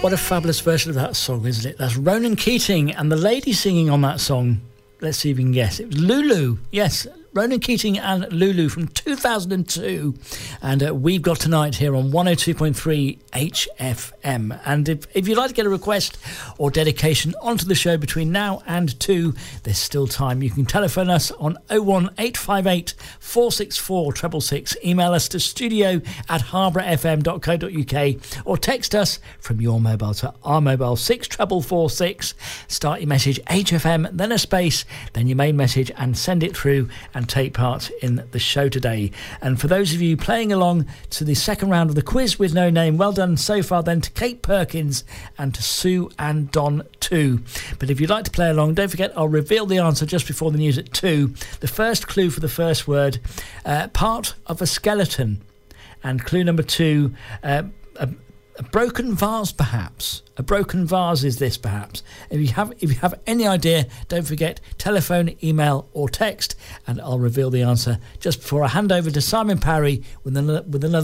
What a fabulous version of that song, isn't it? That's Ronan Keating, and the lady singing on that song, let's see if you can guess. It was Lulu. Yes, Ronan Keating and Lulu from 2002. And we've got tonight here on 102.3 HFM. And if you'd like to get a request or dedication onto the show between now and 2, there's still time. You can telephone us on 01858 464 666. Email us to studio@harbourfm.co.uk or text us from your mobile to our mobile 64446. Start your message HFM, then a space, then your main message, and send it through and take part in the show today. And for those of you playing along to the second round of the quiz with no name, well done so far then to Kate Perkins and to Sue and Don too. But if you'd like to play along, don't forget I'll reveal the answer just before the news at 2. The first clue for the first word, part of a skeleton. And clue number 2, a broken vase, perhaps. A broken vase is this, perhaps. If you have any idea, don't forget, telephone, email or text, and I'll reveal the answer just before I hand over to Simon Parry with another